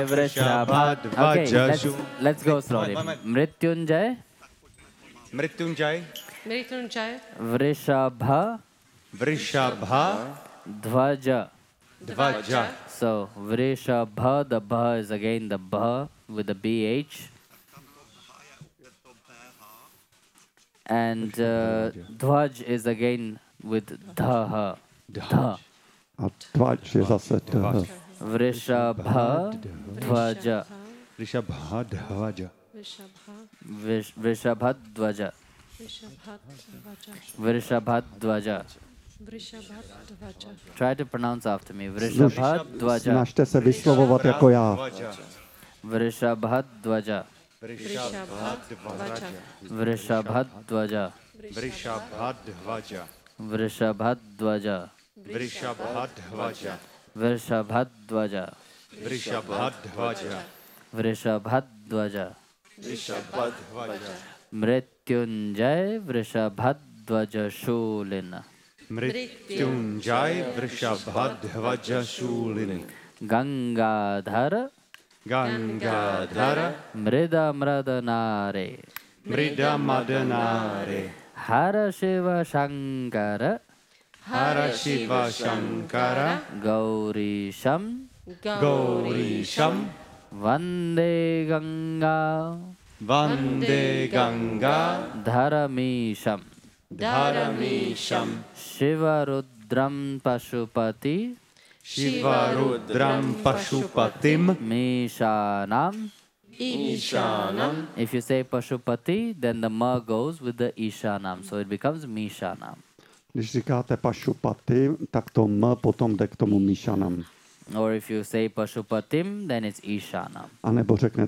Vrishabha. Okay, let's go slowly. Mrityunjay. Mrityunjay. Mrityunjay. Vrishabha. Vrishabha. Dhvaja. Dhvaja. So Vrishabha, the Bha is again the Bha with the BH. And Dhvaj is again with Dhaha. Dha. A Dhvaj je zase Dh. Vrishabha Dhvaja. Vrishabha Dhvaja. Vrishabhadvaja. Vrishabhadvaja. Try to pronounce after me. Vrishabhadvaja. Snažte se vyslovovat jako já. Vrishabhadvaja. Vrishabhadvaja. Vrishabhadvaja. Vrishabhadvaja. Vrishabhadvaja. Vrishabhadvaja. Vrishabhadvaja. Vrishabhadvaja. Vrishabhadvaja. Mrityunjay Vrishabhadvaja Shulina. Mrityunjay Vrishabhadvaja Shulini. Gangadhara Gangadhara Mrida Mradanare. Mrida Madanare. Hara Shiva Shankara Hara Shiva Shankara. Gaurisham Gaurisham. Vande Ganga Vande Ganga. Dharamisham Dharamisham. Shiva Rudram Pashupati Shiva Rudram Pashupatim. Mishanam. Ishanam. If you say Pashupati, then the Ma goes with the Ishanam. So it becomes Mishanam. Když říkáte Pašupati, tak to M potom jde k tomu Míšanam. Or if you say Pashupatim, then it's Ishanam. A nebo řeknete